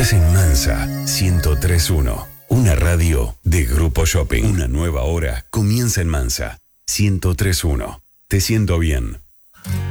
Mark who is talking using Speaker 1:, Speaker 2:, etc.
Speaker 1: Estás en Mansa 103.1, una radio de Grupo Shopping. Una nueva hora comienza en Mansa 103.1. Te siento bien.